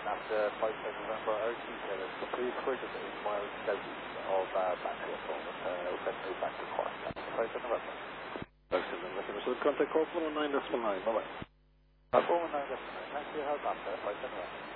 after 5 November RT service, please courtesy miles southeast of Battery at the moment. We'll set move back to Cork. 5 November. Contact Cork 109.9. Bye-bye. 109.9. Thanks for your help after 5 November.